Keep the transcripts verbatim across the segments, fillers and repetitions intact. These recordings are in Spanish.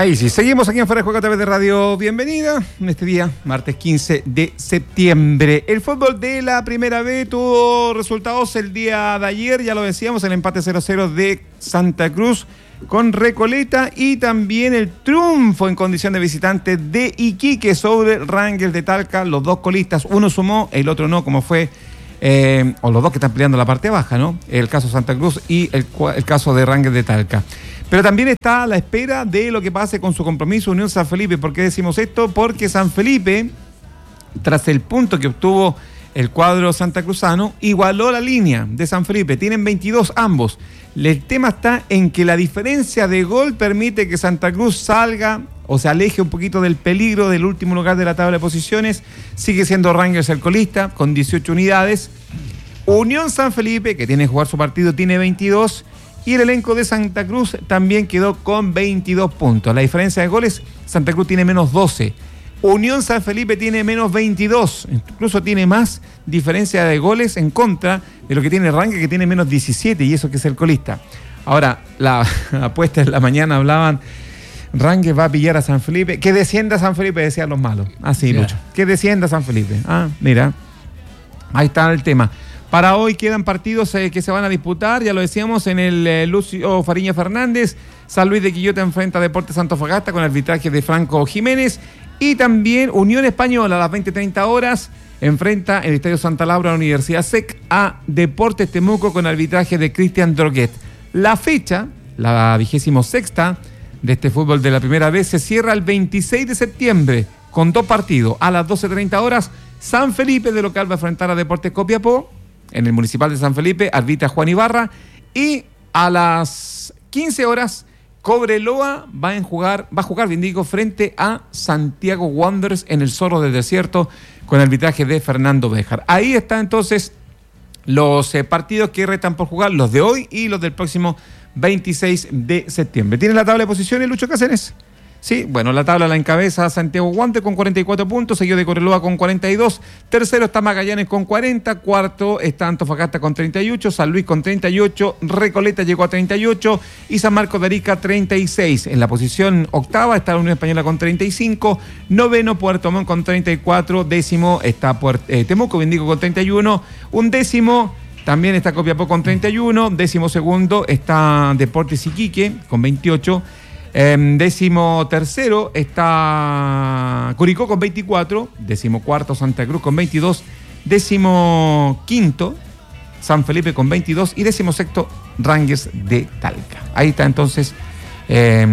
Ahí sí, seguimos aquí en Fuera de Juego a través de Radio Bienvenida, en este día, martes quince de septiembre. El fútbol de la Primera B tuvo resultados el día de ayer, ya lo decíamos, el empate cero cero de Santa Cruz con Recoleta y también el triunfo en condición de visitante de Iquique sobre Rangers de Talca. Los dos colistas, uno sumó, el otro no, como fue, eh, o los dos que están peleando la parte baja, ¿no? El caso Santa Cruz y el, el caso de Rangers de Talca. Pero también está a la espera de lo que pase con su compromiso Unión San Felipe. ¿Por qué decimos esto? Porque San Felipe, tras el punto que obtuvo el cuadro santacruzano, igualó la línea de San Felipe. Tienen veintidós ambos. El tema está en que la diferencia de gol permite que Santa Cruz salga o se aleje un poquito del peligro del último lugar de la tabla de posiciones. Sigue siendo Rangers el colista con dieciocho unidades. Unión San Felipe, que tiene que jugar su partido, tiene veintidós. Y el elenco de Santa Cruz también quedó con veintidós puntos. La diferencia de goles, Santa Cruz tiene menos doce. Unión San Felipe tiene menos veintidós. Incluso tiene más diferencia de goles en contra de lo que tiene Rangers, que tiene menos diecisiete, y eso que es el colista. Ahora, la apuesta en la mañana hablaban, Rangers va a pillar a San Felipe. Que descienda San Felipe, decían los malos. Así, yeah. Lucho. Que descienda San Felipe. Ah, mira. Ahí está el tema. Para hoy quedan partidos eh, que se van a disputar, ya lo decíamos, en el eh, Lucio Fariña Fernández. San Luis de Quillota enfrenta a Deportes Antofagasta con arbitraje de Franco Jiménez. Y también Unión Española a las veinte treinta horas enfrenta el Estadio Santa Laura a la Universidad S E C a Deportes Temuco con arbitraje de Cristian Droguet. La fecha, la vigésimo sexta de este fútbol de la Primera B, se cierra el veintiséis de septiembre con dos partidos. A las doce treinta horas, San Felipe de local va a enfrentar a Deportes Copiapó. En el Municipal de San Felipe arbitra Juan Ibarra. Y a las quince horas, Cobreloa va a jugar, va a jugar, bien digo, frente a Santiago Wanderers en el Zorro del Desierto con arbitraje de Fernando Béjar. Ahí están entonces los eh, partidos que restan por jugar, los de hoy y los del próximo veintiséis de septiembre. ¿Tiene la tabla de posiciones, Lucho Cáceres? Sí, bueno, la tabla la encabeza Santiago Wanderers con cuarenta y cuatro puntos, seguido de Cobreloa con cuarenta y dos, tercero está Magallanes con cuarenta, cuarto está Antofagasta con treinta y ocho, San Luis con treinta y ocho, Recoleta llegó a treinta y ocho y San Marcos de Arica treinta y seis. En la posición octava está la Unión Española con treinta y cinco, noveno Puerto Montt con treinta y cuatro, décimo está Puert- eh, Temuco, bien digo, con treinta y uno, un décimo también está Copiapó con treinta y uno, décimo segundo está Deportes Iquique con veintiocho, Eh, décimo tercero está Curicó con veinticuatro, décimo cuarto Santa Cruz con veintidós, décimo quinto San Felipe con veintidós y décimo sexto Rangers de Talca. Ahí está entonces eh,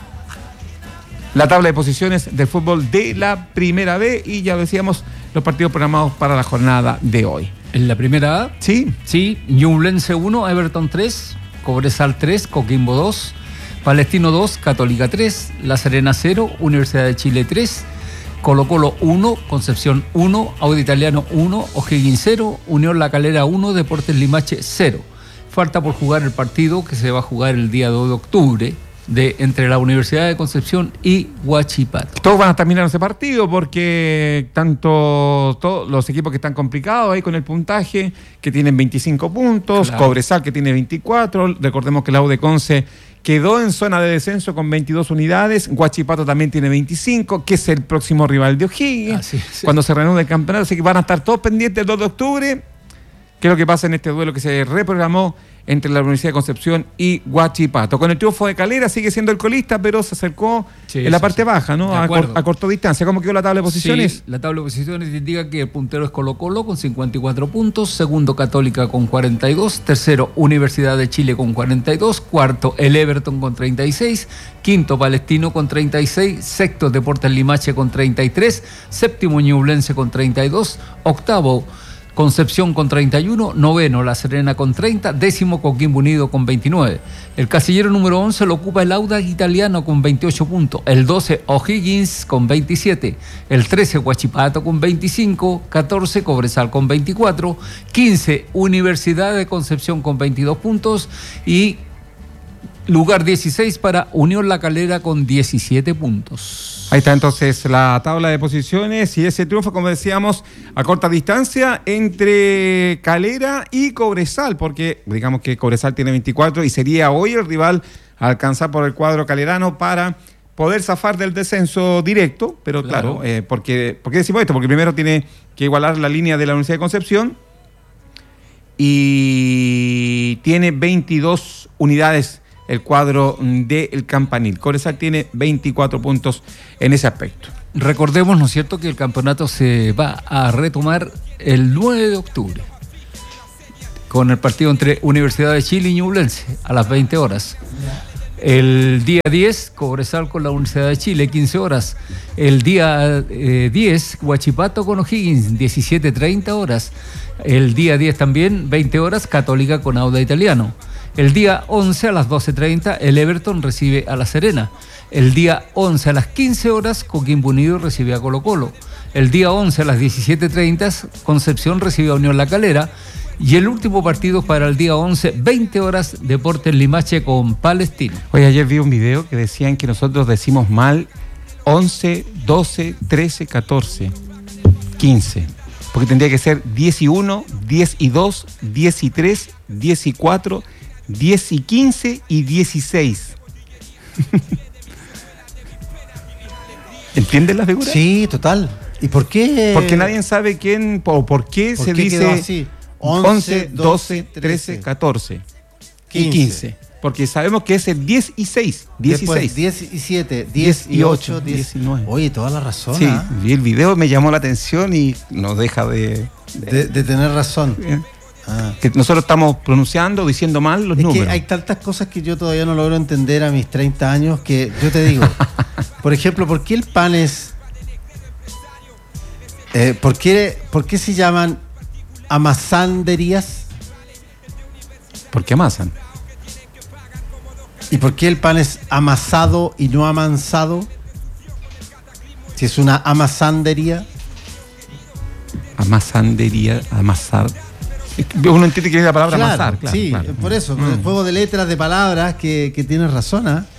la tabla de posiciones del fútbol de la Primera B y ya decíamos los partidos programados para la jornada de hoy. ¿En la Primera A? Sí. Sí, Ñublense uno, Everton tres, Cobresal tres, Coquimbo dos, Palestino dos, Católica tres, La Serena cero, Universidad de Chile tres, Colo Colo uno, Concepción uno, Audio Italiano uno, O'Higgins cero, Unión La Calera uno, Deportes Limache cero. Falta por jugar el partido que se va a jugar el día dos de octubre de, entre la Universidad de Concepción y Huachipato. Todos van a terminar ese partido porque tanto todos los equipos que están complicados ahí con el puntaje, que tienen veinticinco puntos, claro. Cobresal que tiene veinticuatro, recordemos que la U de Conce quedó en zona de descenso con veintidós unidades, Huachipato también tiene veinticinco, que es el próximo rival de O'Higgins, sí, sí. cuando se reanude el campeonato, así que van a estar todos pendientes el dos de octubre, qué es lo que pasa en este duelo que se reprogramó entre la Universidad de Concepción y Huachipato. Con el triunfo de Calera sigue siendo el colista, pero se acercó sí, en la parte sí. baja, ¿no? A, cor- a corto distancia. ¿Cómo quedó la tabla de posiciones? Sí, la tabla de posiciones indica que el puntero es Colo Colo con cincuenta y cuatro puntos, segundo Católica con cuarenta y dos, tercero Universidad de Chile con cuarenta y dos, cuarto el Everton con treinta y seis, quinto Palestino con treinta y seis, sexto Deportes Limache con treinta y tres, séptimo Ñublense con treinta y dos, octavo Concepción con treinta y uno, noveno La Serena con treinta, décimo Coquimbo Unido con veintinueve. El casillero número once lo ocupa el Audax Italiano con veintiocho puntos, el doce O'Higgins con veintisiete, el trece Huachipato con veinticinco, catorce Cobresal con veinticuatro, quince Universidad de Concepción con veintidós puntos y lugar dieciséis para Unión La Calera con diecisiete puntos. Ahí está entonces la tabla de posiciones y ese triunfo, como decíamos, a corta distancia entre Calera y Cobresal, porque digamos que Cobresal tiene veinticuatro y sería hoy el rival a alcanzar por el cuadro calerano para poder zafar del descenso directo, pero claro, claro eh, porque, ¿por qué decimos esto? Porque primero tiene que igualar la línea de la Universidad de Concepción y tiene veintidós unidades el cuadro del Campanil. Cobresal tiene veinticuatro puntos en ese aspecto. Recordemos, ¿no es cierto?, que el campeonato se va a retomar el nueve de octubre con el partido entre Universidad de Chile y Ñublense a las veinte horas. El día diez, Cobresal con la Universidad de Chile, quince horas. El día eh, diez, Huachipato con O'Higgins, diecisiete treinta horas. El día diez también, veinte horas, Católica con Auda Italiano. El día once a las doce treinta, el Everton recibe a La Serena. El día once a las quince horas, Coquimbo Unido recibe a Colo Colo. El día once a las diecisiete treinta, Concepción recibe a Unión La Calera. Y el último partido para el día once, veinte horas, Deportes Limache con Palestino. Oye, ayer vi un video que decían que nosotros decimos mal once, doce, trece, catorce, quince. Porque tendría que ser diez y uno, diez y dos, diez y tres, diez y cuatro, diez y quince y dieciséis. ¿Entiendes la figura? Sí, total. ¿Y por qué? Porque nadie sabe quién o por qué ¿Por se qué dice quedó así? once, doce, trece, catorce y quince. Porque sabemos que es el diez y seis, dieciséis. Después diecisiete, diez y ocho, diecinueve. Oye, toda la razón. Sí, ¿eh? vi el video, me llamó la atención y no deja de... De, de, de tener razón. Ah. Que nosotros estamos pronunciando, diciendo mal los es números. Es que hay tantas cosas que yo todavía no logro entender a mis treinta años que yo te digo, por ejemplo, ¿por qué el pan es... Eh, ¿por qué, ¿Por qué se llaman amasanderías? ¿Por qué amasan? ¿Y por qué el pan es amasado y no amansado? Si es una amasandería. Amasandería, amasar. Uno entiende que es la palabra claro, amasar, claro. Sí, claro. por eso, mm. el juego de letras, de palabras, que, que tienes razón, ¿eh?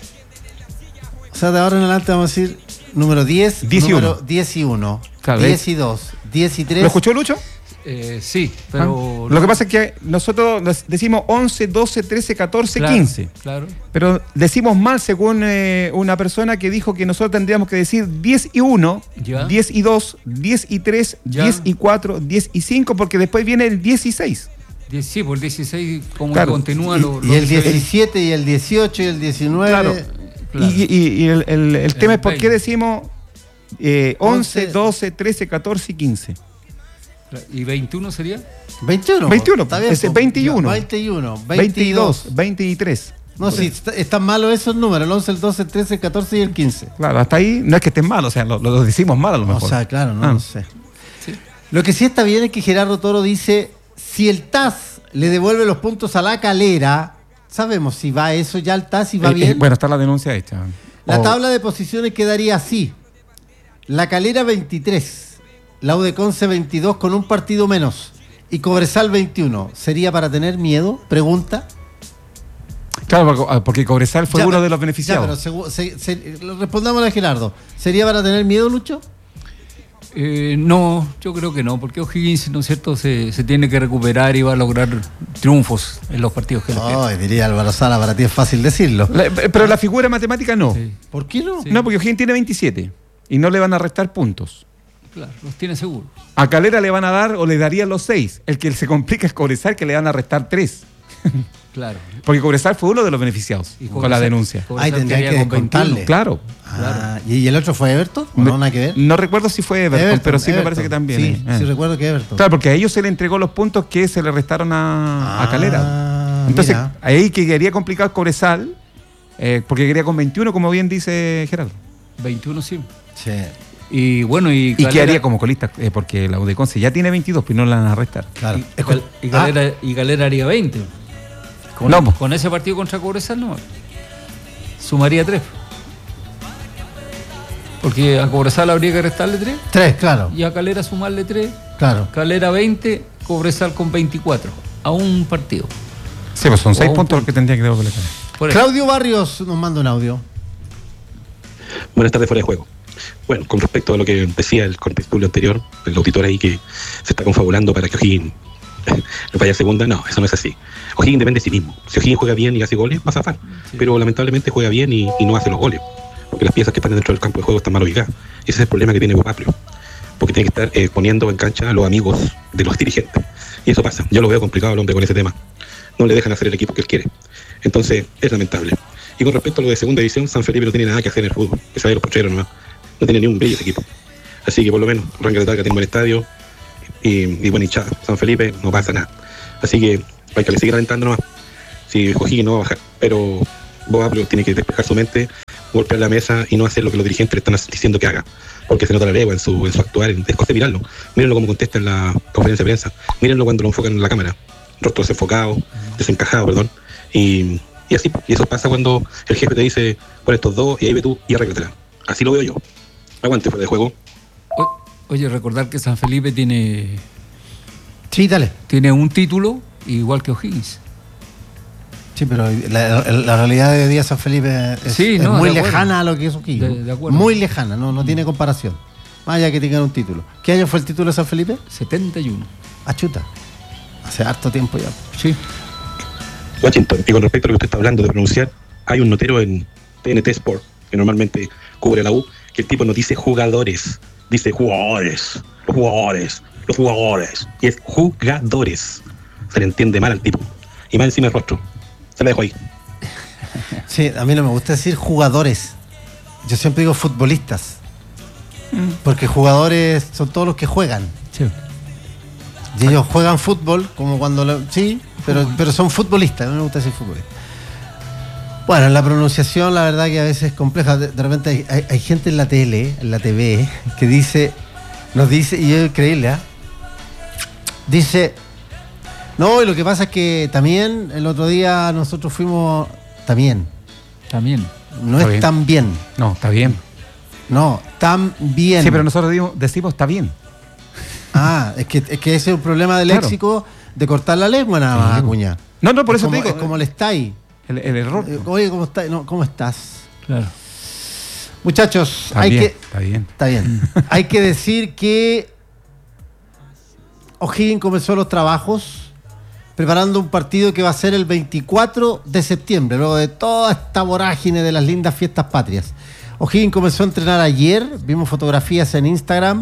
O sea, de ahora en adelante vamos a decir número diez, diez y número uno. diez y uno, Claro, diez y dos, diez y tres. ¿Lo escuchó Lucho? Eh, sí, pero... Ah. Lo que pasa es que nosotros decimos once, doce, trece, catorce, claro, quince. Claro. Pero decimos mal según eh, una persona que dijo que nosotros tendríamos que decir diez y uno, ya. diez y dos, diez y tres, ya. diez y cuatro, diez y cinco, porque después viene el dieciséis. Sí, por el dieciséis, como claro. continúa. Y, lo, y lo el diecisiete y el dieciocho y el diecinueve. Claro. Claro. Y, y, y el, el, el tema es por qué decimos eh, once, doce, trece, catorce y quince. ¿Y veintiuno sería? veintiuno. veintiuno, Está bien, es veintiuno. veintiuno, veintidós, veintitrés. No, sí, está, están malos esos números, el once, el doce, el trece, el catorce y el quince. Claro, hasta ahí no es que estén malos, o sea, lo, lo decimos mal a lo mejor. O sea, claro, no ah. lo sé. Sí. Lo que sí está bien es que Gerardo Toro dice, si el T A S le devuelve los puntos a La Calera, sabemos si va eso ya al T A S y va eh, bien. Eh, bueno, está la denuncia hecha. La o... tabla de posiciones quedaría así. La Calera veintitrés, la U D Conce veintidós con un partido menos y Cobresal veintiuno. ¿Sería para tener miedo? Pregunta. Claro, porque Cobresal fue ya, uno pero, de los beneficiados. Ya, pero se, se, se, respondámosle a Gerardo. ¿Sería para tener miedo, Lucho? Eh, no, yo creo que no, porque O'Higgins, ¿no es cierto?, se, se tiene que recuperar y va a lograr triunfos en los partidos que le quedan. Ay, diría Álvaro Sala, para ti es fácil decirlo. La, pero la figura matemática no. Sí. ¿Por qué no? Sí. No, porque O'Higgins tiene veintisiete y no le van a restar puntos. Claro, los tiene seguro. A Calera le van a dar o le darían los seis. El que se complica es Cobresal, que le van a restar tres. Claro. Porque Cobresal fue uno de los beneficiados Y con la denuncia. Ahí tendría que descontarle. Claro. Ah, ¿y el otro fue Everton? ¿O no, nada que ver? No recuerdo si fue Everton, Everton, pero sí Everton. me parece que también. Sí, eh. sí recuerdo que Everton. Claro, porque a ellos se le entregó los puntos que se le restaron a, ah, a Calera. Entonces, mira. ahí que quería complicar Cobresal, eh, porque quería con veintiuno, como bien dice Gerardo. veintiuno sí. Sí. Y bueno, y, Y Calera, quedaría como colista, eh, porque la U D Conce ya tiene veintidós, pero no la van a restar. Claro. Y, Cal- y Calera, y Calera haría veinte. Con, No, po. con ese partido contra Cobresal no. Sumaría tres. Porque a Cobresal habría que restarle tres. Tres, claro. Y a Calera sumarle tres. Claro. Calera veinte, Cobresal con veinticuatro. A un partido. Sí, pues son seis Oh, puntos los que tendría que devolverle. Por eso. Claudio Barrios nos manda un audio. Buenas tardes, fuera de juego. Bueno, con respecto a lo que decía el contertulio anterior, el auditor ahí que se está confabulando para que O'Higgins no vaya a segunda, no, eso no es así. O'Higgins depende de sí mismo. Si O'Higgins juega bien y hace goles, va a zafar. Sí. Pero lamentablemente juega bien y, y no hace los goles. porque las piezas que están dentro del campo de juego están mal ubicadas. Ese es el problema que tiene Bob Aprio, porque tiene que estar eh, poniendo en cancha a los amigos de los dirigentes. Y eso pasa. Yo lo veo complicado al hombre con ese tema. No le dejan hacer el equipo que él quiere. Entonces, es lamentable. Y con respecto a lo de segunda división, San Felipe no tiene nada que hacer en el fútbol. Que sabe los porcheros nomás. No tiene ni un brillo ese equipo. Así que por lo menos, Rangel de Talca tiene un buen estadio y, y buena hinchada. San Felipe no pasa nada. Así que hay que le seguir alentando nomás. Si O'Higgins no va a bajar. Pero Bob Aprio tiene que despejar su mente, golpear la mesa y no hacer lo que los dirigentes le están diciendo que haga. Porque se nota la legua en su, en su actuar. Es cosa de mirarlo. Mírenlo como contesta en la conferencia de prensa. Mírenlo cuando lo enfocan en la cámara. Rostro desenfocado, desencajado, perdón. Y, y así, y eso pasa cuando el jefe te dice, pon estos dos y ahí ve tú y arréglatela. Así lo veo yo. Aguante fuera de juego. Oye, recordar que San Felipe tiene... Sí, dale. Tiene un título igual que O'Higgins. Sí, pero la, la realidad de hoy día San Felipe es, sí, es no, muy de lejana a lo que es O'Higgins. De, de acuerdo. Muy lejana, no, no tiene comparación. Más allá que tengan un título. ¿Qué año fue el título de San Felipe? setenta y uno. Ah, chuta. Hace harto tiempo ya. Sí. Washington, y con respecto a lo que usted está hablando de pronunciar, hay un notero en T N T Sport, que normalmente cubre la U, que el tipo no dice jugadores, dice jugadores, los jugadores, los jugadores, y es jugadores. Se le entiende mal al tipo. Y más encima el rostro. Se la dejo ahí. Sí, a mí no me gusta decir jugadores. Yo siempre digo futbolistas. Porque jugadores son todos los que juegan. Sí. Y ellos juegan fútbol, como cuando... Lo, sí, pero, pero son futbolistas. A mí me gusta decir futbolista. Bueno, la pronunciación, la verdad que a veces es compleja. De, de repente hay, hay, hay gente en la tele, en la T V, que dice... Nos dice, y es increíble, ¿eh? Dice... No, y lo que pasa es que también el otro día nosotros fuimos... También. También. No Está es bien. tan bien. No, está bien. No, tan bien. Sí, pero nosotros decimos, decimos está bien. Ah, es que, es que ese es un problema del Claro. léxico de cortar la lengua nada más, Sí. Acuña. No, no, por Es eso como, te digo. Es como el estáis. El, el error. Eh, Oye, ¿cómo estás? No, ¿cómo estás? Claro. Muchachos, Está hay bien, que... está bien. Está bien. Hay que decir que O'Higgins comenzó los trabajos preparando un partido que va a ser el veinticuatro de septiembre, luego de toda esta vorágine de las lindas fiestas patrias. O'Higgins comenzó a entrenar ayer, vimos fotografías en Instagram,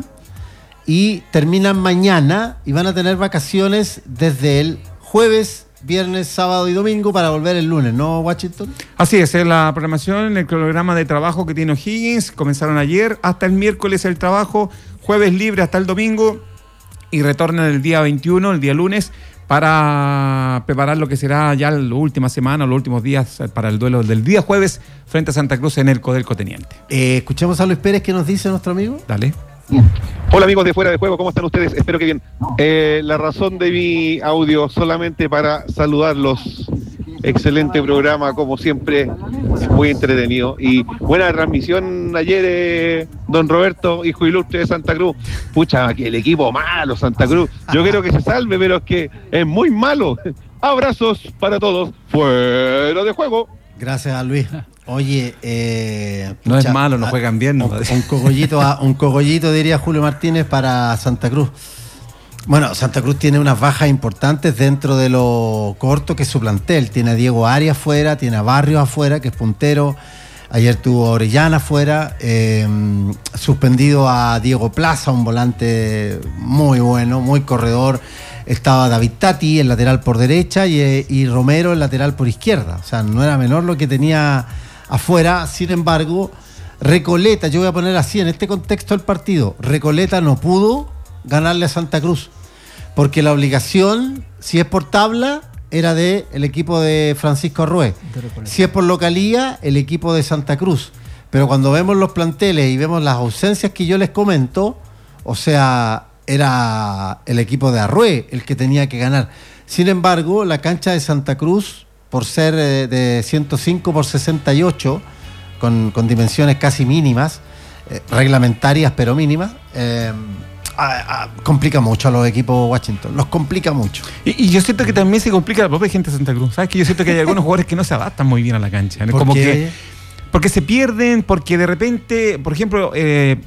y terminan mañana y van a tener vacaciones desde el jueves, viernes, sábado y domingo para volver el lunes, ¿no, Washington? Así es, es la programación, el cronograma de trabajo que tiene O'Higgins. Comenzaron ayer, hasta el miércoles el trabajo, jueves libre hasta el domingo y retornan el día veintiuno, el día lunes, para preparar lo que será ya la última semana, los últimos días para el duelo del día jueves frente a Santa Cruz en el Codelco Teniente. Eh, escuchemos a Luis Pérez, ¿qué nos dice nuestro amigo? Dale. Hola amigos de Fuera de Juego, ¿cómo están ustedes? Espero que bien. Eh, la razón de mi audio solamente para saludarlos. Excelente programa, como siempre, muy entretenido. Y buena transmisión ayer, eh, don Roberto, hijo ilustre de Santa Cruz. Pucha, que el equipo malo, Santa Cruz. Yo quiero que se salve, pero es que es muy malo. Abrazos para todos. Fuera de Juego. Gracias a Luis. Oye, eh, No pucha, es malo, no juegan bien. Un, ¿no? un cogollito, a- un cogollito diría Julio Martínez para Santa Cruz. Bueno, Santa Cruz tiene unas bajas importantes dentro de lo corto que es su plantel. Tiene a Diego Arias afuera, tiene a Barrios afuera, que es puntero. Ayer tuvo a Orellana afuera. Eh, suspendido a Diego Plaza, un volante muy bueno, muy corredor. Estaba David Tati, el lateral por derecha, y, eh, y Romero, el lateral por izquierda. O sea, no era menor lo que tenía afuera. Sin embargo, Recoleta, yo voy a poner así en este contexto el partido, Recoleta no pudo ganarle a Santa Cruz, porque la obligación, si es por tabla, era de el equipo de Francisco Arrué. Si es por localía, el equipo de Santa Cruz. Pero cuando vemos los planteles y vemos las ausencias que yo les comento, o sea, era el equipo de Arrué el que tenía que ganar. Sin embargo, la cancha de Santa Cruz, por ser eh, de ciento cinco por sesenta y ocho, con, con dimensiones casi mínimas, eh, reglamentarias pero mínimas, eh, a- a- complica mucho a los equipos Washington, los complica mucho. Y, y yo siento que también se complica la propia gente de Santa Cruz. ¿Sabes? Que yo siento que hay algunos jugadores que no se adaptan muy bien a la cancha. ¿No? ¿Por Como qué? que porque se pierden, porque de repente, por ejemplo, eh,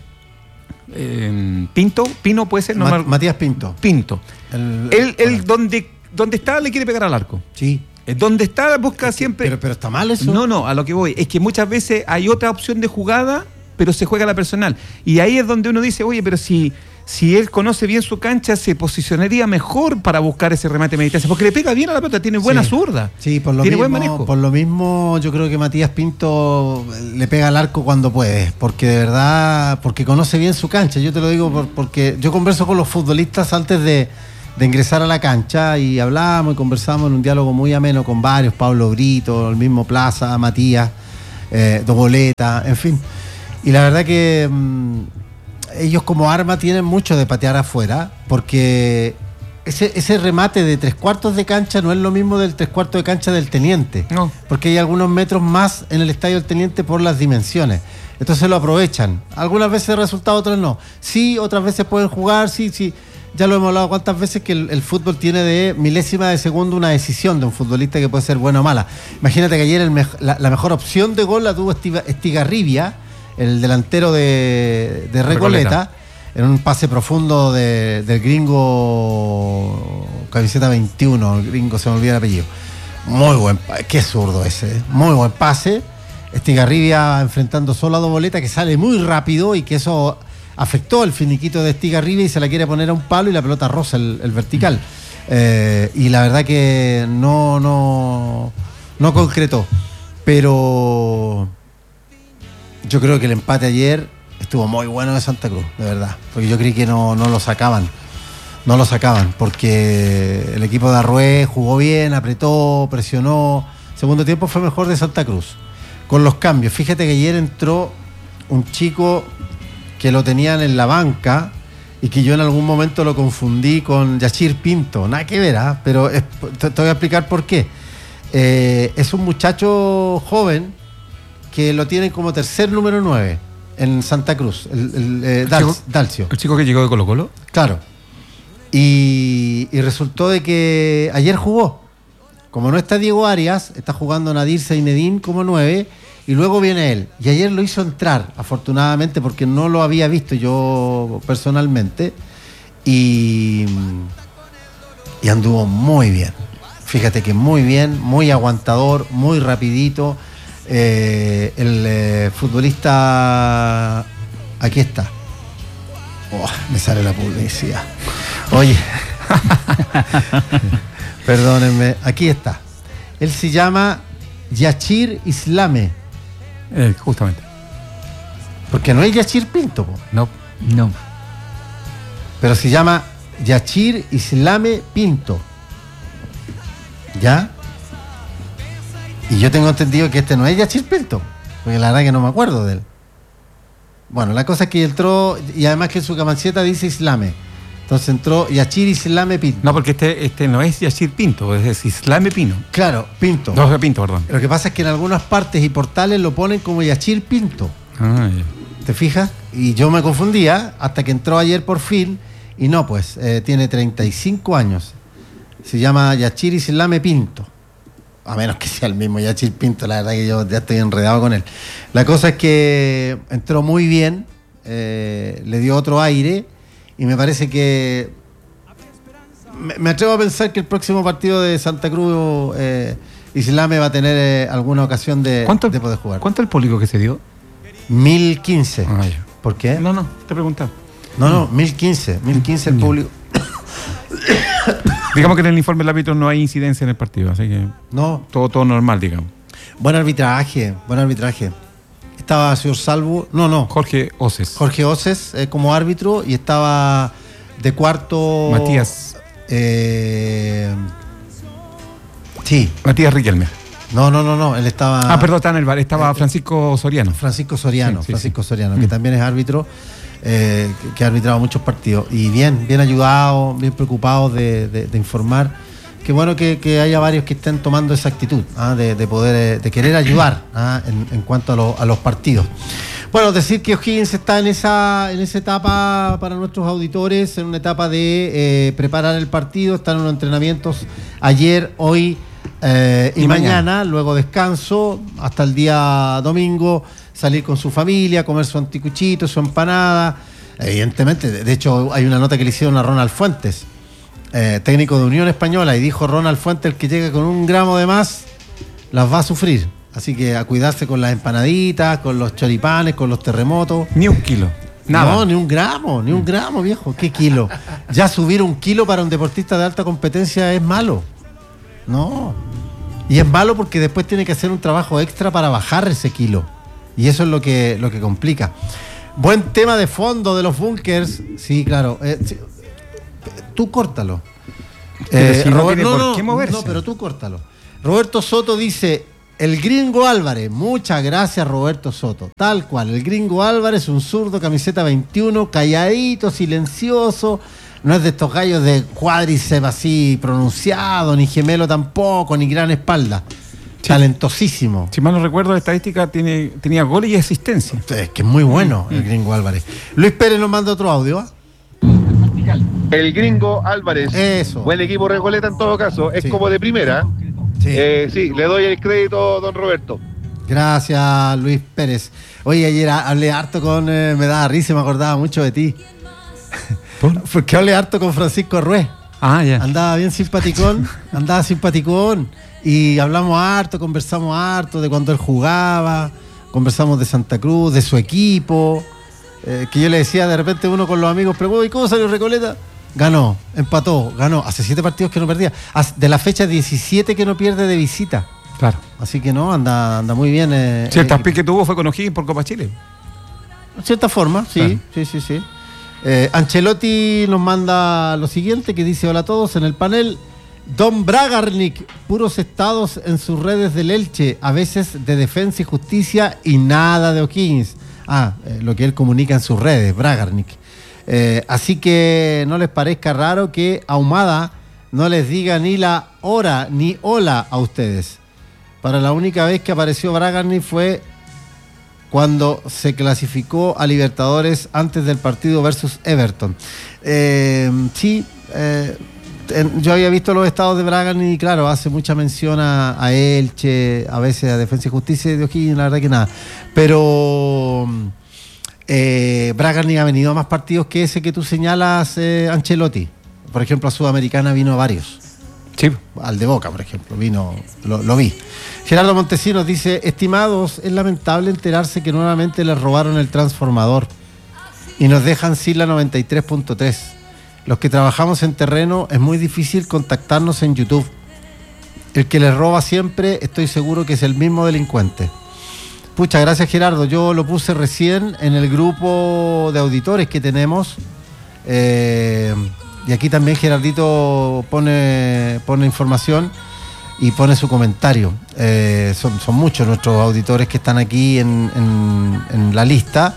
eh, Pinto, Pino puede ser, no Ma- me- Matías Pinto. Pinto. El- Él, él bueno, donde, donde está le quiere pegar al arco. sí. Donde está, busca Es que, siempre... Pero, pero está mal eso. No, no, a lo que voy. Es que muchas veces hay otra opción de jugada, pero se juega la personal. Y ahí es donde uno dice, oye, pero si, si él conoce bien su cancha, se posicionaría mejor para buscar ese remate de distancia, porque le pega bien a la pelota, tiene buena Sí. zurda. Sí, por lo, tiene mismo, buen manejo. por lo mismo yo creo que Matías Pinto le pega al arco cuando puede, porque de verdad, porque conoce bien su cancha. Yo te lo digo por, porque yo converso con los futbolistas antes de, de ingresar a la cancha y hablamos y conversamos en un diálogo muy ameno con varios, Pablo Brito, el mismo Plaza, Matías, eh, Doboleta, en fin. Y la verdad que mmm, ellos como arma tienen mucho de patear afuera, porque ese, ese remate de tres cuartos de cancha no es lo mismo del tres cuartos de cancha del Teniente, No. porque hay algunos metros más en el estadio del Teniente por las dimensiones. Entonces lo aprovechan. Algunas veces resultado, otras no. Sí, otras veces pueden jugar, sí, sí. Ya lo hemos hablado cuántas veces que el, el fútbol tiene de milésima de segundo una decisión de un futbolista que puede ser buena o mala. Imagínate que ayer el me, la, la mejor opción de gol la tuvo Estiga, Estigarribia, el delantero de, de Recoleta, Recoleta, en un pase profundo de, del gringo camiseta veintiuno, el gringo se me olvida el apellido. Muy buen pase, qué zurdo ese, ¿eh? Muy buen pase. Estigarribia enfrentando solo a Doboleta, que sale muy rápido y que eso afectó el finiquito de Estigarribia y se la quiere poner a un palo y la pelota roza el, el vertical. Eh, y la verdad que no, no, no concretó. Pero yo creo que el empate ayer estuvo muy bueno de Santa Cruz, de verdad. Porque yo creí que no, no lo sacaban. No lo sacaban, porque el equipo de Arrué jugó bien, apretó, presionó. Segundo tiempo fue mejor de Santa Cruz. Con los cambios, fíjate que ayer entró un chico que lo tenían en la banca y que yo en algún momento lo confundí con Yachir Pinto. Nada que ver, ¿eh? Pero es, te, te voy a explicar por qué. Eh, es un muchacho joven que lo tienen como tercer número nueve en Santa Cruz, el, el, eh, Dal, chico, Dalcio. ¿El chico que llegó de Colo Colo? Claro. Y, y resultó de que ayer jugó. Como no está Diego Arias, está jugando Nadir Seinedín como nueve y luego viene él. Y ayer lo hizo entrar, afortunadamente, porque no lo había visto yo personalmente. Y, y anduvo muy bien. Fíjate que muy bien, muy aguantador, muy rapidito. Eh, el eh, futbolista, aquí está. Oh, me sale la publicidad. Oye, perdónenme, aquí está. Él se llama Yachir Islame. Eh, justamente. Porque no es Yachir Pinto, po. No. No. Pero se llama Yachir Islame Pinto. ¿Ya? Y yo tengo entendido que este no es Yachir Pinto, porque la verdad que no me acuerdo de él. Bueno, la cosa es que entró, y además que en su camiseta dice Islame. Entonces entró Yachir Islame Pinto. No, porque este, este no es Yachir Pinto, es Islame Pino. Claro, Pinto. No, es Pinto, perdón. Lo que pasa es que en algunas partes y portales lo ponen como Yachir Pinto. Ah, ya. ¿Te fijas? Y yo me confundía hasta que entró ayer por fin. Y no, pues, eh, tiene treinta y cinco años. Se llama Yachir Islame Pinto. A menos que sea el mismo Yachir Pinto, la verdad que yo ya estoy enredado con él. La cosa es que entró muy bien, eh, le dio otro aire y me parece que... Me, me atrevo a pensar que el próximo partido de Santa Cruz, eh, Islame va a tener eh, alguna ocasión de, ¿Cuánto, de poder jugar. ¿Cuánto el público que se dio? mil quince. Ah, ya. ¿Por qué? No, no, te preguntaba. No, no, mil quince. mil quince el Ya. público. Digamos que en el informe del árbitro no hay incidencia en el partido, así que No, todo, todo normal, digamos. buen arbitraje, buen arbitraje. Estaba el señor Salvo, no, no, Jorge Oces. Jorge Oces eh, como árbitro y estaba de cuarto... Matías. Eh, sí, Matías Riquelme. no, no, no, no, él estaba... Ah, perdón, está en el bar. Estaba eh, Francisco Soriano. Francisco Soriano, Sí, sí, Francisco sí. Soriano, Mm. que también es árbitro, eh, que, que ha arbitrado muchos partidos. Y bien, bien ayudado, bien preocupado de, de- de informar. Qué bueno que, que haya varios que estén tomando esa actitud, ¿ah? de, de poder, eh, de querer ayudar, ¿ah? en, en cuanto a, lo- a los partidos. Bueno, decir que O'Higgins está en esa, en esa etapa para nuestros auditores, en una etapa de eh, preparar el partido, están en unos entrenamientos ayer, hoy eh, y, Y mañana. mañana. Luego descanso hasta el día domingo, salir con su familia, comer su anticuchito, su empanada. Evidentemente, de de hecho hay una nota que le hicieron a Ronald Fuentes, eh, técnico de Unión Española, y dijo Ronald Fuentes, el que llegue con un gramo de más, las va a sufrir. Así que a cuidarse con las empanaditas, con los choripanes, con los terremotos. Ni un kilo. Nada. No, ni un gramo, ni un gramo, viejo. ¿Qué kilo? Ya subir un kilo para un deportista de alta competencia es malo. No. Y es malo porque después tiene que hacer un trabajo extra para bajar ese kilo. Y eso es lo que, lo que complica. Buen tema de fondo de los bunkers. Sí, claro. Eh, sí. Tú córtalo. Eh, si no Robert, tiene no, por no, qué moverse. no, pero tú córtalo. Roberto Soto dice: el Gringo Álvarez. Muchas gracias, Roberto Soto. Tal cual, el Gringo Álvarez, un zurdo, camiseta veintiuno, calladito, silencioso. No es de estos gallos de cuádriceps así pronunciado, ni gemelo tampoco, ni gran espalda. Sí. Talentosísimo. Si mal no recuerdo, la estadística tiene, tenía goles y asistencia. Es que es muy bueno mm. el Gringo Álvarez. Luis Pérez nos manda otro audio. ¿eh? El Gringo Álvarez. Eso. Buen equipo Recoleta en todo caso. Es sí. como de primera. Sí. Eh, sí, le doy el crédito, don Roberto. Gracias, Luis Pérez. Oye, ayer hablé harto con... Eh, me daba risa, me acordaba mucho de ti. ¿Por? Porque hablé harto con Francisco Ruiz. Ah, ya. Andaba bien simpaticón, andaba simpaticón. Y hablamos harto, conversamos harto de cuando él jugaba, conversamos de Santa Cruz, de su equipo. Eh, que yo le decía de repente uno con los amigos, preguntó, ¿y cómo salió Recoleta? Ganó, empató, ganó. Hace siete partidos que no perdía. De la fecha diecisiete que no pierde de visita. Claro. Así que no, anda, anda muy bien. Eh, Ciertas piques que tuvo fue con O'Higgins por Copa Chile. De cierta forma, sí, claro. sí, sí, sí. Eh, Ancelotti nos manda lo siguiente, que dice: hola a todos en el panel. Don Bragarnik, puros estados en sus redes del Elche, a veces de Defensa y Justicia y nada de O'Higgins. Ah, eh, lo que él comunica en sus redes, Bragarnik. Eh, así que no les parezca raro que Ahumada no les diga ni la hora ni hola a ustedes. Para la única vez que apareció Bragarnik fue cuando se clasificó a Libertadores antes del partido versus Everton. Eh, sí, eh, en, yo había visto los estados de Bragarnik y claro, hace mucha mención a, a Elche, a veces a Defensa y Justicia de O'Higgins, la verdad que nada. Pero eh, Bragarnik ha venido a más partidos que ese que tú señalas, eh, Ancelotti. Por ejemplo, a Sudamericana vino a varios. Sí. Al de Boca, por ejemplo, vino, lo, lo vi. Gerardo Montesinos dice: estimados, es lamentable enterarse que nuevamente les robaron el transformador y nos dejan sin la noventa y tres punto tres. Los que trabajamos en terreno es muy difícil contactarnos en YouTube. El que les roba siempre, estoy seguro que es el mismo delincuente. Pucha, gracias Gerardo. Yo lo puse recién en el grupo de auditores que tenemos. Eh... Y aquí también Gerardito pone, pone información y pone su comentario. Eh, son, son muchos nuestros auditores que están aquí en, en, en la lista.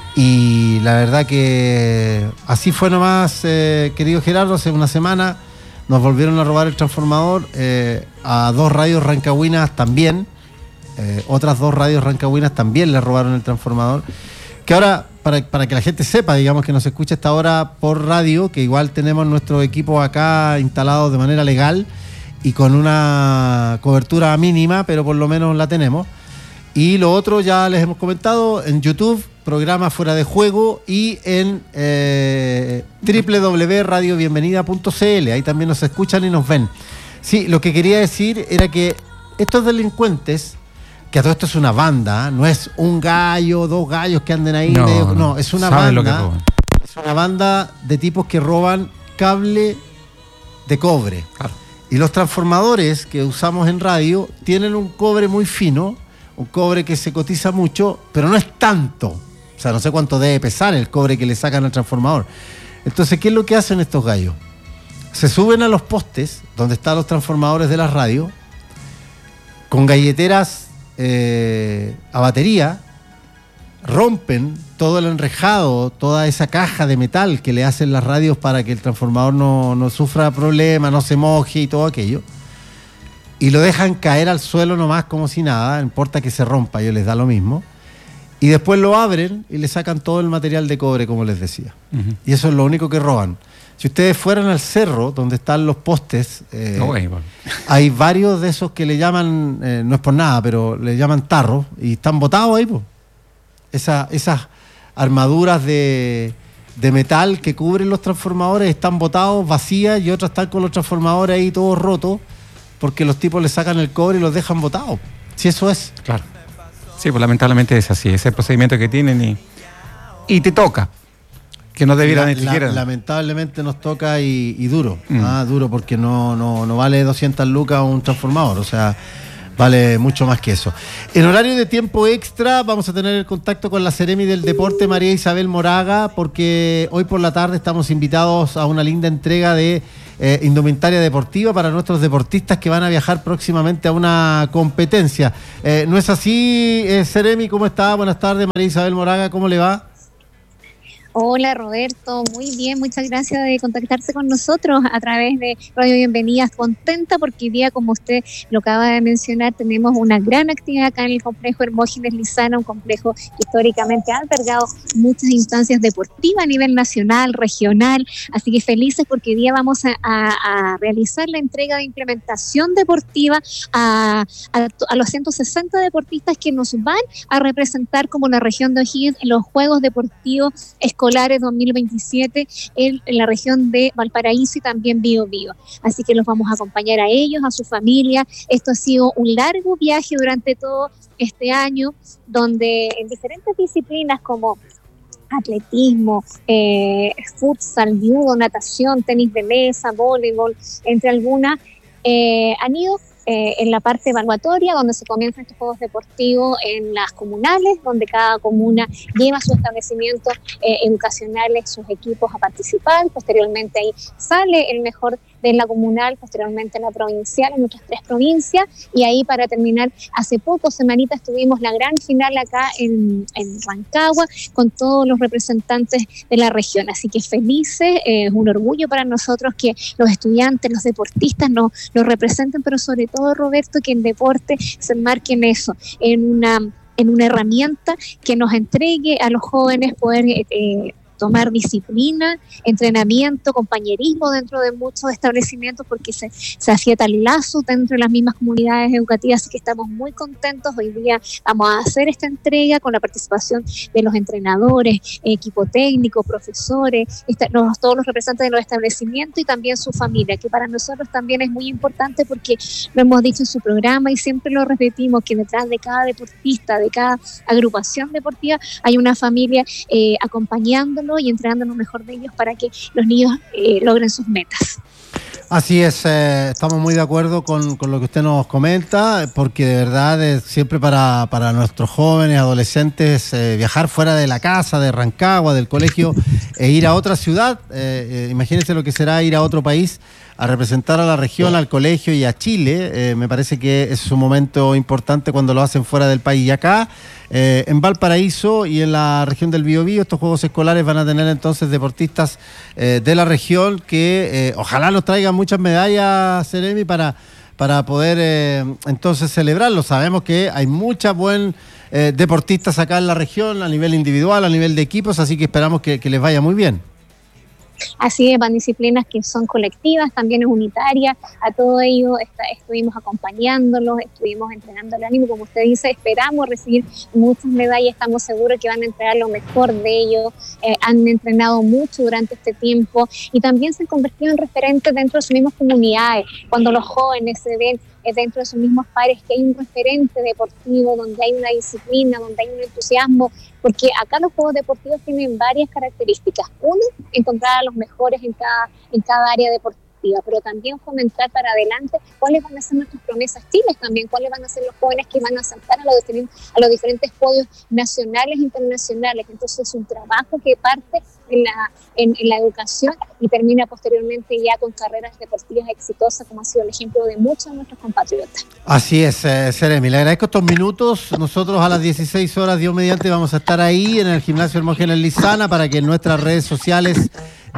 Y la verdad que así fue nomás, eh, querido Gerardo. Hace una semana nos volvieron a robar el transformador. Eh, a dos radios rancagüinas también. Eh, otras dos radios rancagüinas también le robaron el transformador. Que ahora, para, para que la gente sepa, digamos, que nos escucha esta hora por radio, que igual tenemos nuestro equipo acá instalado de manera legal y con una cobertura mínima, pero por lo menos la tenemos. Y lo otro ya les hemos comentado en YouTube, programa Fuera de Juego, y en eh, doble u doble u doble u punto radio bienvenida punto c l. Ahí también nos escuchan y nos ven. Sí, lo que quería decir era que estos delincuentes, que a todo esto es una banda, no es un gallo, dos gallos que anden ahí, no, medio, no es una banda, lo que roban. Es una banda de tipos que roban cable de cobre. Claro. Y los transformadores que usamos en radio tienen un cobre muy fino, un cobre que se cotiza mucho, pero no es tanto. O sea, no sé cuánto debe pesar el cobre que le sacan al transformador. Entonces, ¿qué es lo que hacen estos gallos? Se suben a los postes donde están los transformadores de la radio con galleteras Eh, a batería, rompen todo el enrejado, toda esa caja de metal que le hacen las radios para que el transformador no, no sufra problemas, no se moje y todo aquello, y lo dejan caer al suelo nomás como si nada, no importa que se rompa, a ellos les da lo mismo, y después lo abren y le sacan todo el material de cobre, como les decía. Uh-huh. Y eso es lo único que roban. Si ustedes fueran al cerro, donde están los postes, eh, no, bueno. hay varios de esos que le llaman, eh, no es por nada, pero le llaman tarros, y están botados ahí, pues. Esa, esas armaduras de, de metal que cubren los transformadores están botados, vacías, y otras están con los transformadores ahí todos rotos, porque los tipos le sacan el cobre y los dejan botados. Si eso es. Claro. Sí, pues lamentablemente es así, ese es el procedimiento que tienen y, y te toca. Que no debiera la, ni siquiera. La, lamentablemente nos toca y, y duro. Mm. Ah, duro porque no, no, no vale doscientas lucas un transformador. O sea, vale mucho más que eso. En horario de tiempo extra vamos a tener el contacto con la Seremi del Deporte, María Isabel Moraga, porque hoy por la tarde estamos invitados a una linda entrega de eh, indumentaria deportiva para nuestros deportistas que van a viajar próximamente a una competencia. Eh, ¿No es así, eh, Seremi? ¿Cómo está? Buenas tardes, María Isabel Moraga. ¿Cómo le va? Hola Roberto, muy bien, muchas gracias de contactarse con nosotros a través de Radio Bienvenidas. Contenta porque hoy día, como usted lo acaba de mencionar, tenemos una gran actividad acá en el complejo Hermógenes Lizana, un complejo que históricamente ha albergado muchas instancias deportivas a nivel nacional, regional, así que felices porque hoy día vamos a, a, a realizar la entrega de implementación deportiva a, a, a los ciento sesenta deportistas que nos van a representar como la región de O'Higgins en los Juegos Deportivos Escolares dos mil veintisiete en, en la región de Valparaíso y también Bío Bío. Así que los vamos a acompañar a ellos, a su familia. Esto ha sido un largo viaje durante todo este año, donde en diferentes disciplinas como atletismo, eh, futsal, judo, natación, tenis de mesa, voleibol, entre algunas, eh, han ido Eh, en la parte evaluatoria, donde se comienzan estos juegos deportivos en las comunales, donde cada comuna lleva sus establecimientos eh, educacionales, sus equipos a participar. Posteriormente ahí sale el mejor de la comunal, posteriormente la provincial, en nuestras tres provincias, y ahí para terminar, hace poco, semanitas, tuvimos la gran final acá en, en Rancagua, con todos los representantes de la región. Así que felices, eh, es un orgullo para nosotros que los estudiantes, los deportistas nos, nos representen, pero sobre todo todo, Roberto, que en deporte se enmarque en eso, en una, en una herramienta que nos entregue a los jóvenes poder eh, tomar disciplina, entrenamiento, compañerismo dentro de muchos establecimientos, porque se, se afiatan lazos dentro de las mismas comunidades educativas, así que estamos muy contentos. Hoy día vamos a hacer esta entrega con la participación de los entrenadores, equipo técnico, profesores, esta, los, todos los representantes de los establecimientos y también su familia, que para nosotros también es muy importante porque lo hemos dicho en su programa y siempre lo repetimos, que detrás de cada deportista, de cada agrupación deportiva, hay una familia eh, acompañándolo y entrenando lo mejor de ellos para que los niños eh, logren sus metas. Así es, eh, estamos muy de acuerdo con, con lo que usted nos comenta, porque de verdad es siempre para, para nuestros jóvenes, adolescentes, eh, viajar fuera de la casa, de Rancagua, del colegio, e ir a otra ciudad. Eh, eh, imagínense lo que será ir a otro país a representar a la región, al colegio y a Chile. Eh, me parece que es un momento importante cuando lo hacen fuera del país. Y acá, eh, en Valparaíso y en la región del Biobío, estos Juegos Escolares van a tener entonces deportistas eh, de la región que eh, ojalá nos traigan muchas medallas, Seremi, para, para poder eh, entonces celebrarlo. Sabemos que hay muchas buenas eh, deportistas acá en la región, a nivel individual, a nivel de equipos, así que esperamos que, que les vaya muy bien. Así es, van disciplinas que son colectivas, también es unitaria, a todo ello está, estuvimos acompañándolos, estuvimos entrenando el ánimo, como usted dice, esperamos recibir muchas medallas, estamos seguros que van a entregar lo mejor de ellos, eh, han entrenado mucho durante este tiempo y también se han convertido en referentes dentro de sus mismas comunidades, cuando los jóvenes se ven dentro de sus mismos pares, que hay un referente deportivo, donde hay una disciplina, donde hay un entusiasmo, porque acá los juegos deportivos tienen varias características. Uno, encontrar a los mejores en cada, en cada área deportiva, pero también fomentar para adelante cuáles van a ser nuestras promesas chiles también, cuáles van a ser los jóvenes que van a saltar a los, a los diferentes podios nacionales e internacionales. Entonces es un trabajo que parte en la, en, en la educación y termina posteriormente ya con carreras deportivas exitosas, como ha sido el ejemplo de muchos de nuestros compatriotas. Así es, eh, Seremi, le agradezco estos minutos. Nosotros a las dieciséis horas, Dios mediante, vamos a estar ahí en el Gimnasio Hermógenes Lizana para que en nuestras redes sociales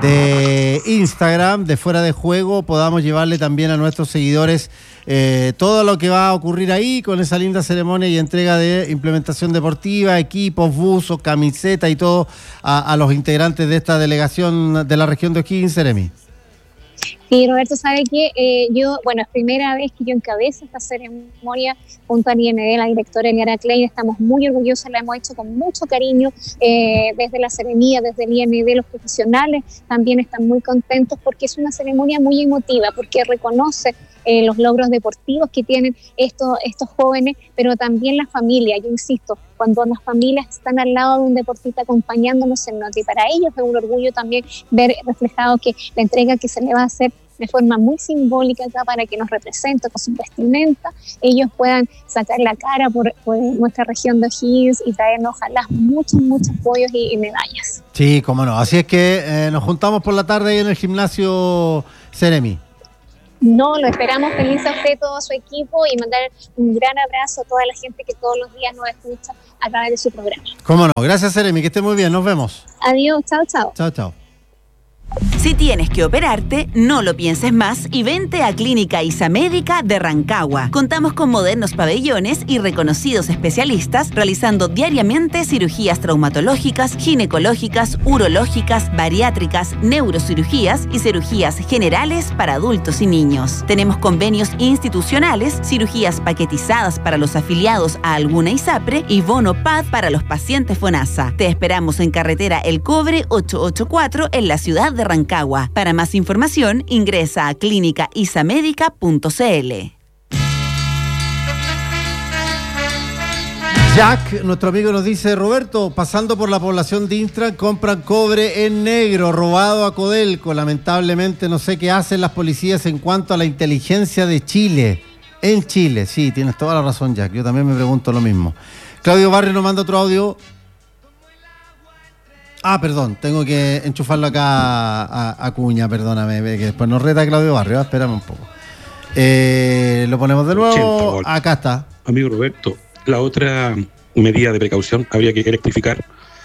de Instagram, de Fuera de Juego, podamos llevarle también a nuestros seguidores eh, todo lo que va a ocurrir ahí con esa linda ceremonia y entrega de implementación deportiva, equipos, buzos, camiseta y todo a, a los integrantes de esta delegación de la región de O'Higgins, Seremi. Sí, Roberto, sabe que eh, yo, bueno, es primera vez que yo encabezo esta ceremonia junto al I N D, la directora Eliana Klein. Estamos muy orgullosos, la hemos hecho con mucho cariño, eh, desde la Seremía, desde el I N D, los profesionales también están muy contentos porque es una ceremonia muy emotiva, porque reconoce eh, los logros deportivos que tienen estos, estos jóvenes, pero también la familia. Yo insisto, cuando las familias están al lado de un deportista acompañándonos, se nota, y para ellos es un orgullo también ver reflejado que la entrega que se le va a hacer de forma muy simbólica acá para que nos represente con su vestimenta, ellos puedan sacar la cara por, por nuestra región de O'Higgins y traernos ojalá muchos, muchos podios y, y medallas. Sí, cómo no. Así es que eh, nos juntamos por la tarde ahí en el gimnasio Seremi. No, lo esperamos feliz a usted, todo su equipo, y mandar un gran abrazo a toda la gente que todos los días nos escucha a través de su programa. Cómo no. Gracias, Seremi, que esté muy bien. Nos vemos. Adiós, chao, chao. Chao, chao. Si tienes que operarte, no lo pienses más y vente a Clínica Isamédica de Rancagua. Contamos con modernos pabellones y reconocidos especialistas realizando diariamente cirugías traumatológicas, ginecológicas, urológicas, bariátricas, neurocirugías y cirugías generales para adultos y niños. Tenemos convenios institucionales, cirugías paquetizadas para los afiliados a alguna ISAPRE y bono P A D para los pacientes FONASA. Te esperamos en carretera El Cobre ochocientos ochenta y cuatro en la ciudad de Rancagua. Para más información, ingresa a clínica isamédica punto c l. Jack, nuestro amigo, nos dice: Roberto, pasando por la población de Intran, compran cobre en negro, robado a Codelco. Lamentablemente no sé qué hacen las policías en cuanto a la inteligencia de Chile. En Chile, sí, tienes toda la razón, Jack. Yo también me pregunto lo mismo. Claudio Barrio nos manda otro audio. Ah, perdón, tengo que enchufarlo acá a, a, a Cuña, perdóname, que después nos reta Claudio Barrio, espérame un poco. Eh, lo ponemos de nuevo, acá está. Amigo Roberto, la otra medida de precaución habría que electrificar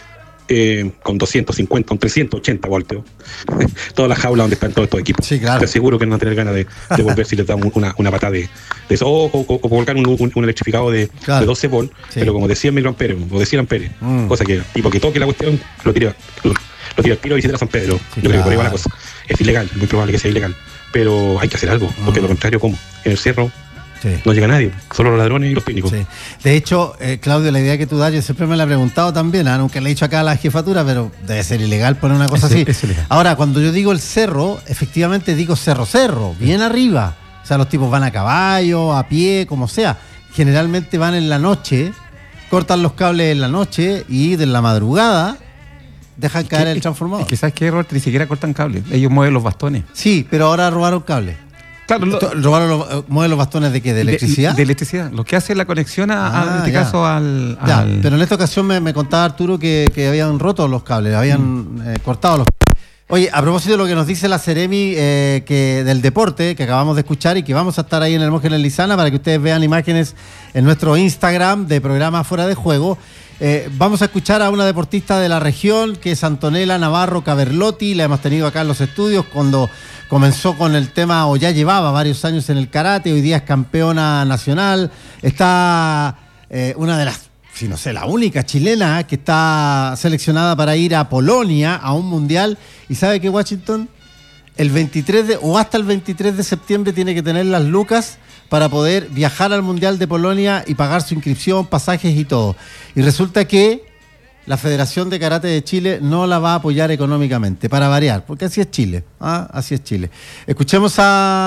eh, con doscientos cincuenta, con trescientos ochenta voltios todas las jaulas donde están todos estos equipos. Sí, claro. Te aseguro que no van a tener ganas de, de volver si les damos una, una patada de, de eso, o, o, o colocar un, un, un electrificado de, claro, de doce volts, sí, pero como de cien microamperes o de cien amperes, mm. cosa que tipo que toque la cuestión lo tira, lo, lo tira al tiro y visita a San Pedro. Sí, yo claro. creo que por ahí va la cosa. Es ilegal, muy probable que sea ilegal, pero hay que hacer algo, porque mm. de lo contrario, ¿cómo? En el cerro sí. no llega nadie, solo los ladrones y los técnicos. Sí. De hecho, eh, Claudio, la idea que tú das, yo siempre me la he preguntado también, ¿eh? Nunca le he dicho acá a la jefatura, pero debe ser ilegal poner una cosa es, así. Es Ahora, cuando yo digo el cerro, efectivamente digo cerro, cerro, bien sí. arriba. O sea, los tipos van a caballo, a pie, como sea. Generalmente van en la noche, cortan los cables en la noche y de la madrugada dejan caer el transformador. Es que, ¿sabes qué, Roberto? Ni siquiera cortan cables, ellos mueven los bastones. Sí, pero ahora robaron cables. Claro, lo, ¿robaron los, mueven los bastones de qué? ¿De electricidad? De, de electricidad. Lo que hace la conexión, a, ah, a, en este ya. caso, al, ya, al... Pero en esta ocasión me, me contaba Arturo que, que habían roto los cables, habían mm. eh, cortado los cables. Oye, a propósito de lo que nos dice la Seremi eh, que del deporte, que acabamos de escuchar y que vamos a estar ahí en el Hermógenes Lizana para que ustedes vean imágenes en nuestro Instagram de programa Fuera de Juego. Eh, vamos a escuchar a una deportista de la región que es Antonella Navarro Caberlotti. La hemos tenido acá en los estudios cuando comenzó con el tema, o ya llevaba varios años en el karate, hoy día es campeona nacional. Está eh, una de las, si no sé, la única chilena que está seleccionada para ir a Polonia a un mundial. ¿Y sabe qué, Washington? El veintitrés de, o hasta el veintitrés de septiembre tiene que tener las lucas para poder viajar al Mundial de Polonia y pagar su inscripción, pasajes y todo. Y resulta que la Federación de Karate de Chile no la va a apoyar económicamente, para variar, porque así es Chile, ¿ah? Así es Chile. Escuchemos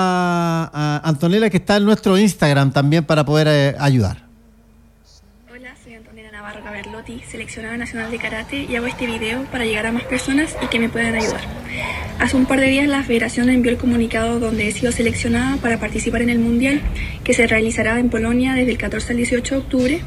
a, a Antonella, que está en nuestro Instagram también para poder eh, ayudar. Hola, soy Antonella Navarro Caberlotti, seleccionada nacional de karate, y hago este video para llegar a más personas y que me puedan ayudar. Hace un par de días la federación envió el comunicado donde he sido seleccionada para participar en el mundial que se realizará en Polonia desde el catorce al dieciocho de octubre,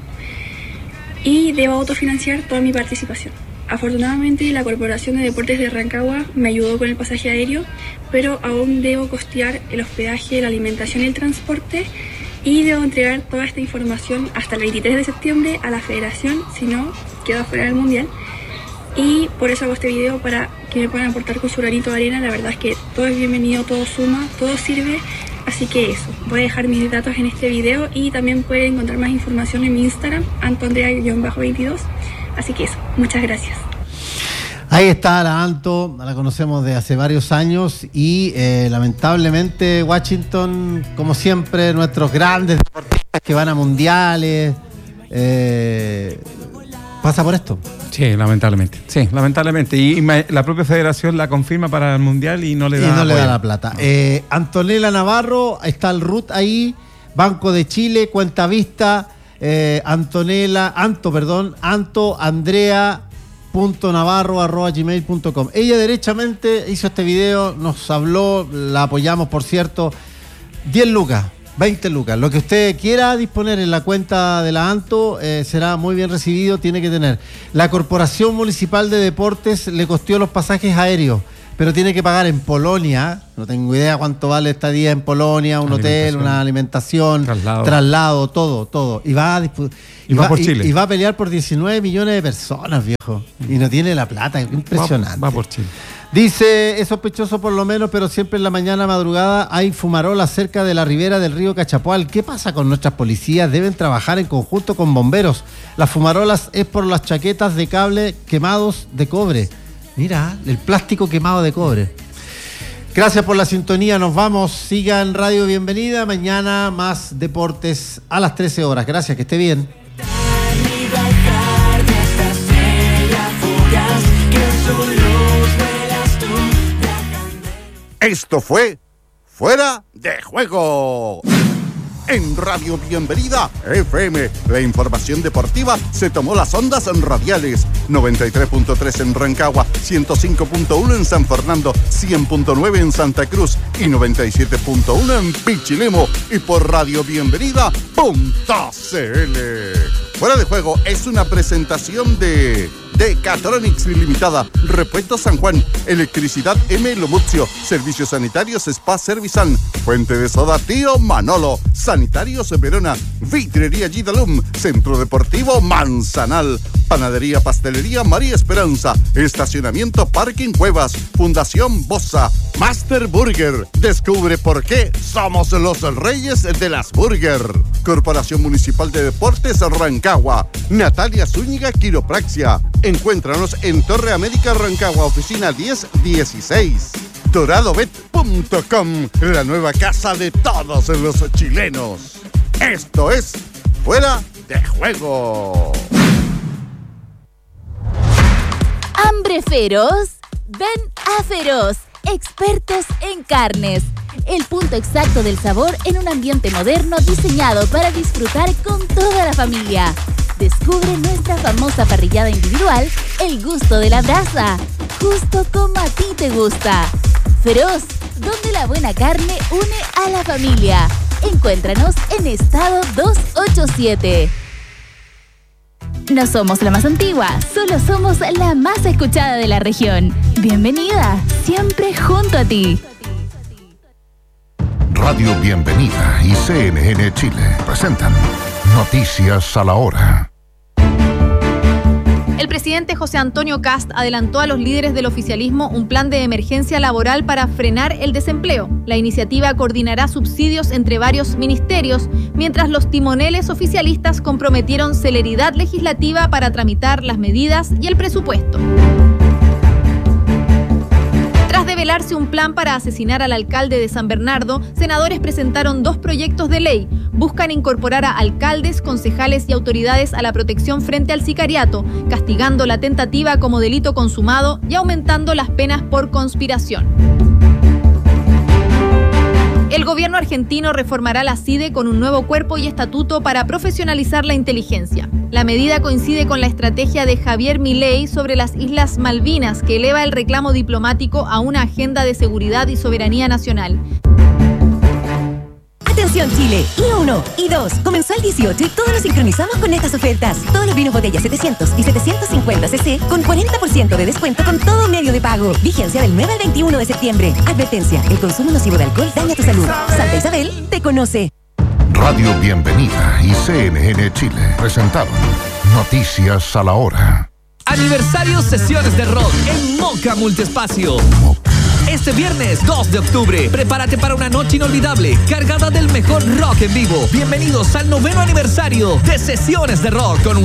y debo autofinanciar toda mi participación. Afortunadamente la Corporación de Deportes de Rancagua me ayudó con el pasaje aéreo, pero aún debo costear el hospedaje, la alimentación y el transporte, y debo entregar toda esta información hasta el veintitrés de septiembre a la federación, si no quedo fuera del mundial. Y por eso hago este video, para que me puedan aportar con su granito de arena. La verdad es que todo es bienvenido, todo suma, todo sirve. Así que eso, voy a dejar mis datos en este video y también pueden encontrar más información en mi Instagram, antondrea veintidós. Así que eso, muchas gracias. Ahí está la Anto, la conocemos de hace varios años y eh, lamentablemente Washington, como siempre, nuestros grandes deportistas que van a mundiales, eh, pasa por esto. Sí, lamentablemente. Sí, lamentablemente. Y, y ma- la propia federación la confirma para el mundial y no le da, y no le apoyo. da la plata. Eh, Antonella Navarro, está el R U T ahí, Banco de Chile, Cuenta Vista, eh, Antonella, Anto, perdón, Anto, Andrea. Punto navarro arroba gmail punto com. Ella derechamente hizo este video, nos habló, la apoyamos, por cierto. diez lucas, veinte lucas, lo que usted quiera disponer en la cuenta de la Anto eh, será muy bien recibido. Tiene que tener, la Corporación Municipal de Deportes le costeó los pasajes aéreos, pero tiene que pagar en Polonia, no tengo idea cuánto vale esta día en Polonia, un hotel, una alimentación, traslado, traslado todo, todo. Y va a dispu- Y, y, va, va por Chile. Y, y va a pelear por diecinueve millones de personas, viejo. Y no tiene la plata, impresionante. Va, va por Chile. Dice, es sospechoso por lo menos, pero siempre en la mañana madrugada hay fumarolas cerca de la ribera del río Cachapoal. ¿Qué pasa con nuestras policías? Deben trabajar en conjunto con bomberos. Las fumarolas es por las chaquetas de cable quemados de cobre. Mira, el plástico quemado de cobre. Gracias por la sintonía, nos vamos. Siga en Radio Bienvenida. Mañana más deportes a las trece horas. Gracias, que esté bien. Esto fue Fuera de Juego. En Radio Bienvenida F M, la información deportiva se tomó las ondas radiales. noventa y tres punto tres en Rancagua, ciento cinco punto uno en San Fernando, cien punto nueve en Santa Cruz y noventa y siete punto uno en Pichilemu y por radio bienvenida punto c l. Fuera de Juego es una presentación de Decatronics Limitada, Repuestos San Juan, Electricidad M. Lomuzio, Servicios Sanitarios Spa Servisan, Fuente de Soda Tío Manolo, Sanitarios Verona, Vitrería Gidalum, Centro Deportivo Manzanal, Panadería Pastelería María Esperanza, Estacionamiento Parking Cuevas, Fundación Bossa, Master Burger. Descubre por qué somos los reyes de las burger. Corporación Municipal de Deportes Rancagua, Natalia Zúñiga Quiropraxia. Encuéntranos en Torre América Rancagua, oficina diez dieciséis. Doradobet punto com, la nueva casa de todos los chilenos. Esto es Fuera de Juego. ¿Hambre feroz? Ven a Feroz, expertos en carnes. El punto exacto del sabor en un ambiente moderno diseñado para disfrutar con toda la familia. Descubre nuestra famosa parrillada individual, el gusto de la brasa, justo como a ti te gusta. Feroz, donde la buena carne une a la familia. Encuéntranos en Estado doscientos ochenta y siete. No somos la más antigua, solo somos la más escuchada de la región. Bienvenida, siempre junto a ti. Radio Bienvenida y C N N Chile presentan Noticias a la Hora. El presidente José Antonio Kast adelantó a los líderes del oficialismo un plan de emergencia laboral para frenar el desempleo. La iniciativa coordinará subsidios entre varios ministerios, mientras los timoneles oficialistas comprometieron celeridad legislativa para tramitar las medidas y el presupuesto. Tras develarse un plan para asesinar al alcalde de San Bernardo, senadores presentaron dos proyectos de ley. Buscan incorporar a alcaldes, concejales y autoridades a la protección frente al sicariato, castigando la tentativa como delito consumado y aumentando las penas por conspiración. El gobierno argentino reformará la C I D E con un nuevo cuerpo y estatuto para profesionalizar la inteligencia. La medida coincide con la estrategia de Javier Milei sobre las Islas Malvinas, que eleva el reclamo diplomático a una agenda de seguridad y soberanía nacional. Atención Chile, I uno, I dos, comenzó el dieciocho y todos nos sincronizamos con estas ofertas. Todos los vinos botella setecientos y setecientos cincuenta centilitros con cuarenta por ciento de descuento con todo medio de pago. Vigencia del nueve al veintiuno de septiembre. Advertencia, el consumo nocivo de alcohol daña tu salud. Santa Isabel te conoce. Radio Bienvenida y C N N Chile presentaron Noticias a la Hora. Aniversario Sesiones de Rock en Moca Multiespacio. Este viernes dos de octubre, prepárate para una noche inolvidable, cargada del mejor rock en vivo. Bienvenidos al noveno aniversario de Sesiones de Rock con un